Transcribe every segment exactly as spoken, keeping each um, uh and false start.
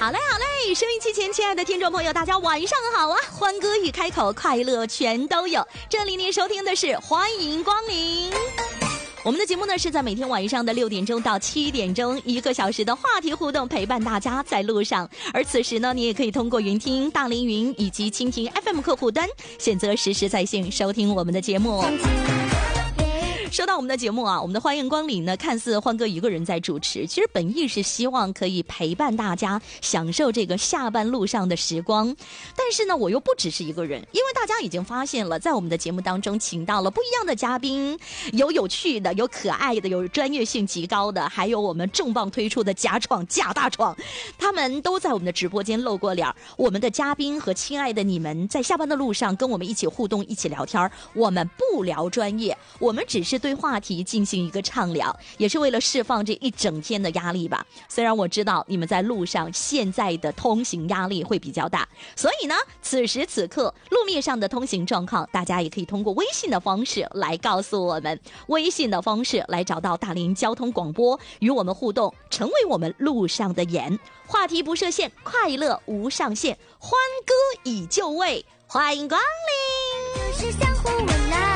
好嘞好嘞，收音机前亲爱的听众朋友，大家晚上好啊！欢歌一开口，快乐全都有。这里您收听的是欢迎光临。我们的节目呢是在每天晚上的六点钟到七点钟，一个小时的话题互动，陪伴大家在路上。而此时呢，你也可以通过云听、大凌云以及蜻蜓 F M 客户端，选择实时在线收听我们的节目。说到我们的节目啊，我们的欢迎光临呢，看似欢哥一个人在主持，其实本意是希望可以陪伴大家享受这个下班路上的时光。但是呢，我又不只是一个人，因为大家已经发现了，在我们的节目当中请到了不一样的嘉宾，有有趣的，有可爱的，有专业性极高的，还有我们重磅推出的假闯假大闯，他们都在我们的直播间露过脸。我们的嘉宾和亲爱的你们在下班的路上跟我们一起互动，一起聊天，我们不聊专业，我们只是对话题进行一个畅聊，也是为了释放这一整天的压力吧。虽然我知道你们在路上现在的通行压力会比较大，所以呢，此时此刻路面上的通行状况，大家也可以通过微信的方式来告诉我们，微信的方式来找到大林交通广播，与我们互动，成为我们路上的眼。话题不设限，快乐无上限，欢歌已就位，欢迎光临。就是相互温暖。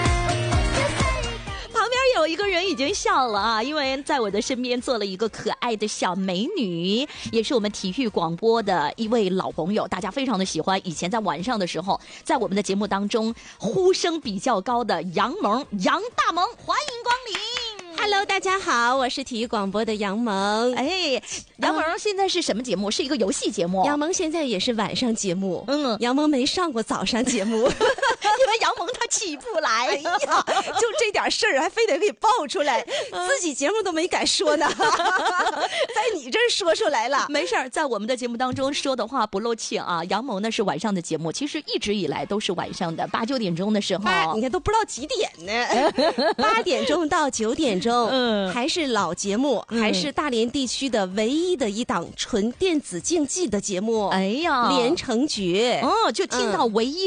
旁边有一个人已经笑了啊，因为在我的身边坐了一个可爱的小美女，也是我们体育广播的一位老朋友，大家非常的喜欢。以前在晚上的时候，在我们的节目当中呼声比较高的杨萌，杨大萌，欢迎光临。 Hello， 大家好，我是体育广播的杨萌。 哎，杨萌现在是什么节目？是一个游戏节目。 杨萌现在也是晚上节目。 嗯， 杨萌没上过早上节目，因为杨萌她起不来。 哎呀，就这点事儿还非得给爆出来，嗯、自己节目都没敢说呢，在你这儿说出来了。 没事儿，在我们的节目当中说的话不漏气啊。杨萌呢是晚上的节目，其实一直以来都是晚上的八九点钟的时候， 你看都不知道几点呢，八点钟到九点钟。嗯，还是老节目，嗯、还是大连地区的唯一的一档纯电子竞技的节目。 哎呀， 连城诀哦，就听到唯一